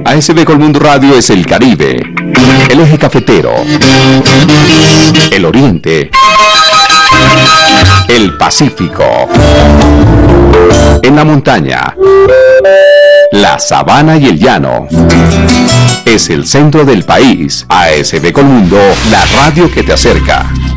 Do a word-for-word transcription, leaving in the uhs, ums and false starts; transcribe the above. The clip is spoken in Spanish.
A S B Colmundo Radio es el Caribe, el eje cafetero, el Oriente, el Pacífico, en la montaña, la sabana y el llano. Es el centro del país. A S B Colmundo, la radio que te acerca.